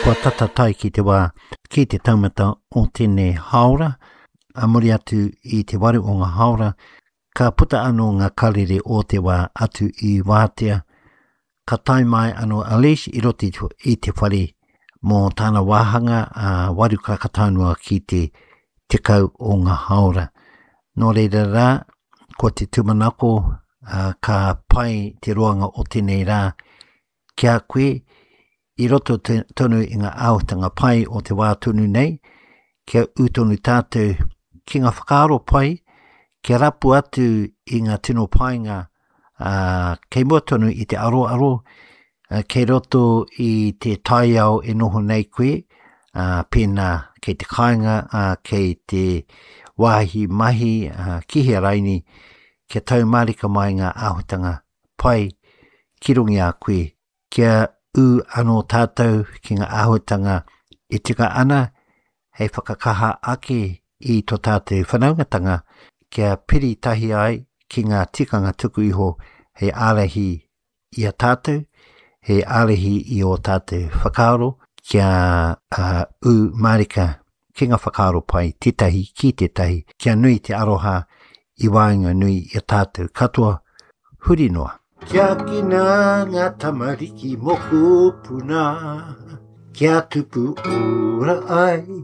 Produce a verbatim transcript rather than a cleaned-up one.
Kua tata tai ki te wā, ki te taumata o tēnei haora, a muri atu i te waru o ngā haora, ka puta anō ngā karere o te wā atu i wātea, ka tai mai anō Alish i roti i te whare mō tāna wāhanga a uh, waru kakataunua ki te tekau o ngā haora. Nō reira rā, ko te tumanako uh, ka pai te roanga o tēnei rā, kia koe, i roto tonu i ngā aotanga pai o te wā tonu nei, kia utonu tātou ki ngā whakaaro pai, kia rapu atu i ngā tino painga, uh, kei mua tonu i te aro aro, uh, kei roto i te tai au e noho nei koe, uh, pēnā kei te kāinga, uh, kei te wāhi mahi, uh, kihi araini, kia tau marika mai ngā ahotanga pai, ki rungi a koe, kia u anō tātou ki ngā ahotanga e tika ana, hei whakakaha ake i tō tātou whanaungatanga, kia piri tahi ai ki ngā tikanga tuku iho, hei ālehi i a tātou, hei ālehi i o tātou whakaaro, kia uh, u marika ki ngā whakaaro pai, titahi ki te tahi, kia nui te aroha i wāinga nui i a tātou katoa, huri noa. Kia kina ngā tamariki moku puna, kia tupu ura ai.